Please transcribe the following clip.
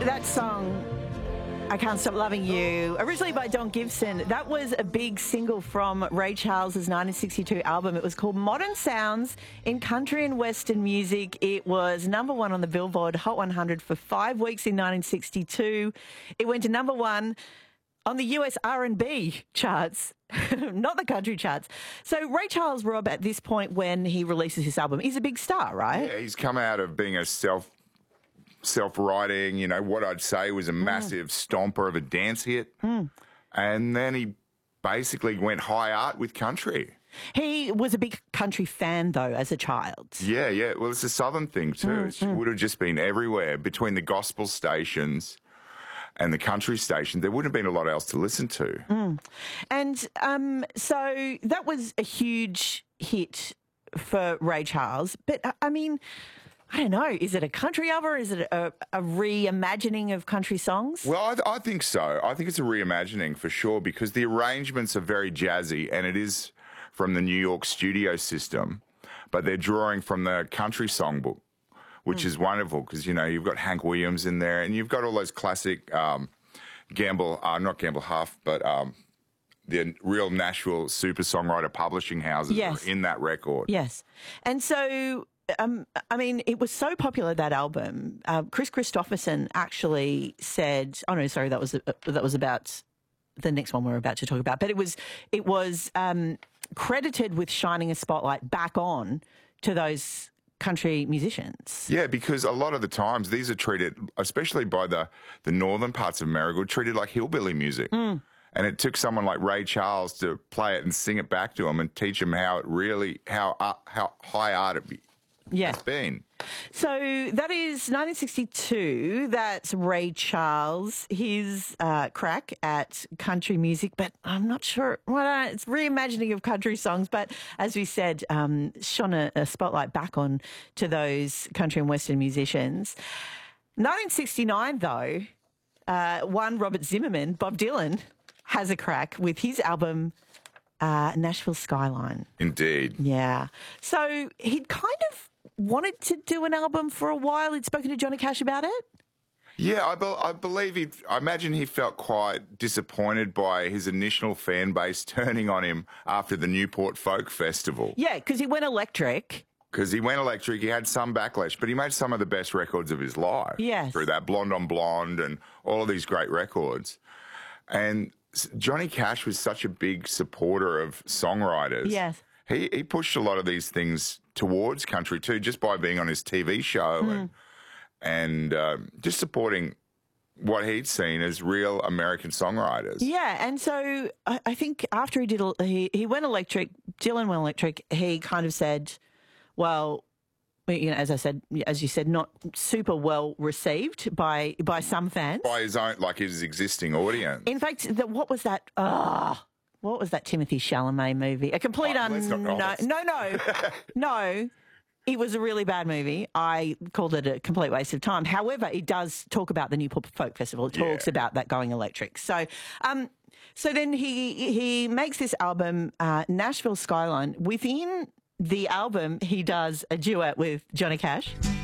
That song, I Can't Stop Loving You, originally by Don Gibson, that was a big single from Ray Charles' 1962 album. It was called Modern Sounds in Country and Western Music. It was number one on the Billboard Hot 100 for 5 weeks in 1962. It went to number one on the US R&B charts, not the country charts. So Ray Charles, Rob, at this point when he releases his album, he's a big star, right? Yeah, he's come out of being a self-writing, you know, what I'd say was a massive stomper of a dance hit. And then he basically went high art with country. He was a big country fan, though, as a child. Yeah. Well, it's a southern thing, too. It would have just been everywhere between the gospel stations and the country station. There wouldn't have been a lot else to listen to. And so that was a huge hit for Ray Charles. But, I mean, I don't know. Is it a country album or is it a reimagining of country songs? Well, I think so. I think it's a reimagining for sure because the arrangements are very jazzy and it is from the New York studio system, but they're drawing from the country songbook, which is wonderful because, you know, you've got Hank Williams in there and you've got all those classic not Gamble Huff, but the real Nashville super songwriter publishing houses are in that record. Yes. And so, I mean, it was so popular, that album. Chris Christopherson actually said, oh, no, sorry, that was about the next one we're about to talk about. But it was credited with shining a spotlight back on to those country musicians. Yeah, because a lot of the times these are treated, especially by the northern parts of Marigold, treated like hillbilly music. And it took someone like Ray Charles to play it and sing it back to them and teach them how high art it's been. So that is 1962. That's Ray Charles, his crack at country music. But I'm not sure. Well, it's reimagining of country songs. But as we said, shone a spotlight back on to those country and western musicians. 1969, though, one Robert Zimmerman, Bob Dylan, has a crack with his album Nashville Skyline. Indeed. Yeah. So he'd kind of wanted to do an album for a while. He'd spoken to Johnny Cash about it. Yeah, I believe I imagine he felt quite disappointed by his initial fan base turning on him after the Newport Folk Festival. Yeah, because he went electric. He had some backlash, but he made some of the best records of his life. Yes. Through that Blonde on Blonde and all of these great records. And Johnny Cash was such a big supporter of songwriters. Yes. He pushed a lot of these things towards country too, just by being on his TV show and just supporting what he'd seen as real American songwriters. Yeah, and so I think after he went electric, Dylan went electric, he kind of said, well, you know, as you said, not super well received by some fans. By his existing audience. In fact, what was that? What was that Timothée Chalamet movie? A complete No. It was a really bad movie. I called it a complete waste of time. However, it does talk about the Newport Folk Festival. It talks about that going electric. So, so then he makes this album, Nashville Skyline. Within the album, he does a duet with Johnny Cash.